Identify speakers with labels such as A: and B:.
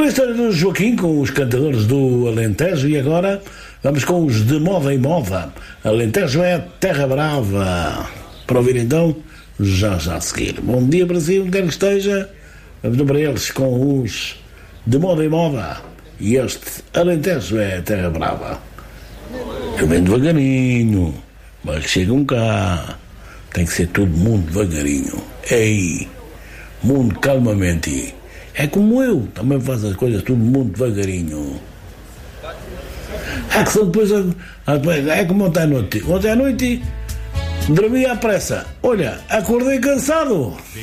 A: A história do Joaquim com os cantadores do Alentejo e agora vamos com os de moda em moda. Alentejo é terra brava. Para ouvir então, já a seguir. Bom dia Brasil, onde quer que esteja. Vamos para eles com os de moda em moda. E este Alentejo é terra brava. Eu venho devagarinho, mas chegam cá. Tem que ser tudo muito devagarinho. Ei, muito calmamente. É como eu, também faço as coisas tudo muito devagarinho. É que são depois. É como ontem à noite. Ontem à noite dormi à pressa. Olha, acordei cansado.